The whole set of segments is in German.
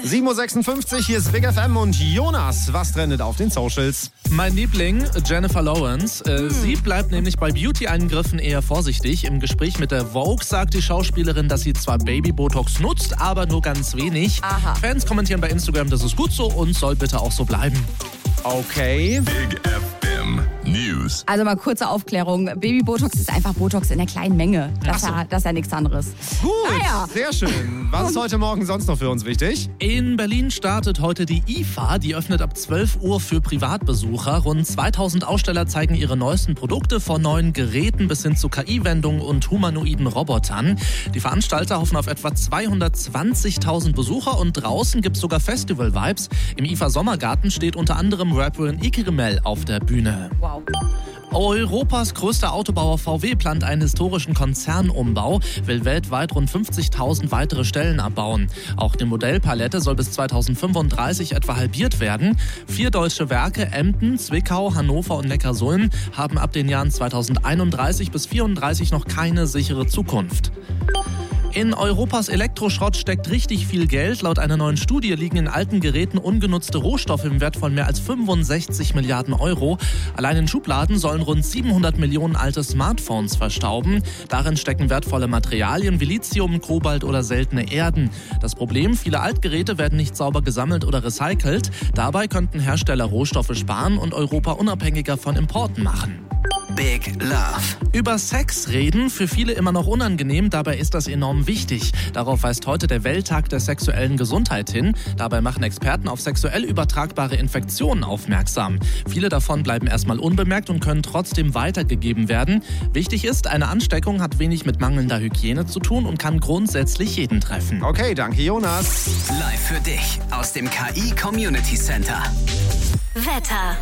7.56 Uhr, hier ist Big FM und Jonas. Was trendet auf den Socials? Mein Liebling, Jennifer Lawrence. Sie bleibt nämlich bei Beauty-Eingriffen eher vorsichtig. Im Gespräch mit der Vogue sagt die Schauspielerin, dass sie zwar Baby-Botox nutzt, aber nur ganz wenig. Aha. Fans kommentieren bei Instagram, das ist gut so und soll bitte auch so bleiben. Okay. Big FM News. Also mal kurze Aufklärung. Baby-Botox ist einfach Botox in der kleinen Menge. Das ist ja nichts anderes. Gut, ja. sehr schön. Was ist heute Morgen sonst noch für uns wichtig? In Berlin startet heute die IFA. Die öffnet ab 12 Uhr für Privatbesucher. Rund 2000 Aussteller zeigen ihre neuesten Produkte, von neuen Geräten bis hin zu KI-Wendungen und humanoiden Robotern. Die Veranstalter hoffen auf etwa 220.000 Besucher und draußen gibt es sogar Festival-Vibes. Im IFA Sommergarten steht unter anderem Rapperin Ikrimel auf der Bühne. Wow. Europas größter Autobauer VW plant einen historischen Konzernumbau, will weltweit rund 50.000 weitere Stellen abbauen. Auch die Modellpalette soll bis 2035 etwa halbiert werden. 4 deutsche Werke, Emden, Zwickau, Hannover und Neckarsulm, haben ab den Jahren 2031 bis 2034 noch keine sichere Zukunft. In Europas Elektroschrott steckt richtig viel Geld. Laut einer neuen Studie liegen in alten Geräten ungenutzte Rohstoffe im Wert von mehr als 65 Milliarden Euro. Allein in Schubladen sollen rund 700 Millionen alte Smartphones verstauben. Darin stecken wertvolle Materialien wie Lithium, Kobalt oder seltene Erden. Das Problem, viele Altgeräte werden nicht sauber gesammelt oder recycelt. Dabei könnten Hersteller Rohstoffe sparen und Europa unabhängiger von Importen machen. Big Love. Über Sex reden, für viele immer noch unangenehm, dabei ist das enorm wichtig. Darauf weist heute der Welttag der sexuellen Gesundheit hin. Dabei machen Experten auf sexuell übertragbare Infektionen aufmerksam. Viele davon bleiben erstmal unbemerkt und können trotzdem weitergegeben werden. Wichtig ist, eine Ansteckung hat wenig mit mangelnder Hygiene zu tun und kann grundsätzlich jeden treffen. Okay, danke Jonas. Live für dich aus dem KI Community Center. Wetter.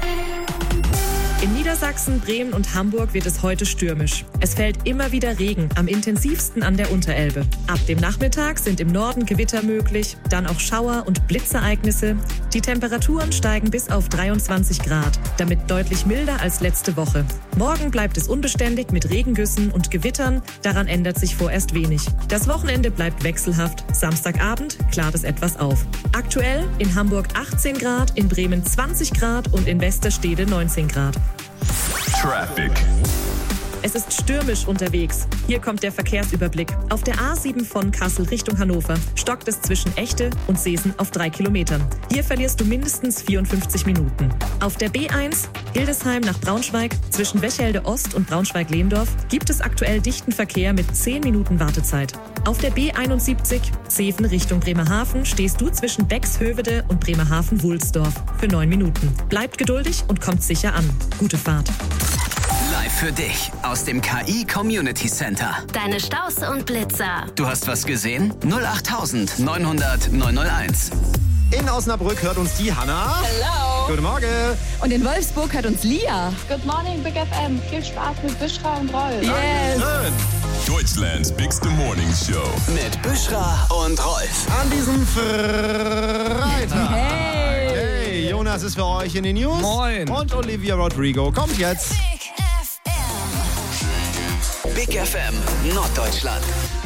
In Niedersachsen, Bremen und Hamburg wird es heute stürmisch. Es fällt immer wieder Regen, am intensivsten an der Unterelbe. Ab dem Nachmittag sind im Norden Gewitter möglich, dann auch Schauer- und Blitzereignisse. Die Temperaturen steigen bis auf 23 Grad, damit deutlich milder als letzte Woche. Morgen bleibt es unbeständig mit Regengüssen und Gewittern, daran ändert sich vorerst wenig. Das Wochenende bleibt wechselhaft, Samstagabend klart es etwas auf. Aktuell in Hamburg 18 Grad, in Bremen 20 Grad und in Westerstede 19 Grad. Traffic. Es ist stürmisch unterwegs. Hier kommt der Verkehrsüberblick. Auf der A7 von Kassel Richtung Hannover stockt es zwischen Echte und Seesen auf 3 Kilometern. Hier verlierst du mindestens 54 Minuten. Auf der B1 Hildesheim nach Braunschweig zwischen Wechelde Ost und Braunschweig-Lehndorf gibt es aktuell dichten Verkehr mit 10 Minuten Wartezeit. Auf der B71 Seven Richtung Bremerhaven stehst du zwischen Bexhövede und Bremerhaven-Wulsdorf für 9 Minuten. Bleibt geduldig und kommt sicher an. Gute Fahrt. Live für dich aus dem KI Community Center. Deine Staus und Blitzer. Du hast was gesehen? 08000 900 901. In Osnabrück hört uns die Hanna. Hello. Guten Morgen. Und in Wolfsburg hört uns Lia. Good morning, Big FM. Viel Spaß mit Büschra und Rolf. Yes. Schön. Deutschlands Bigste Morning Show. Mit Büschra und Rolf. An diesem Freitag. Hey. Hey, Jonas ist für euch in den News. Moin. Und Olivia Rodrigo kommt jetzt. Big FM Norddeutschland.